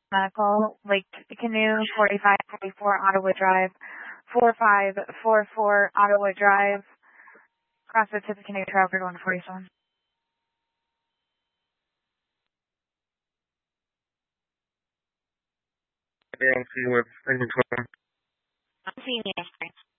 Medical, Lake Canoe, 4544 Ottawa Drive, 4544 Ottawa Drive, cross the Tippecanoe Trail for 147. I don't see what's in between. I'm seeing you.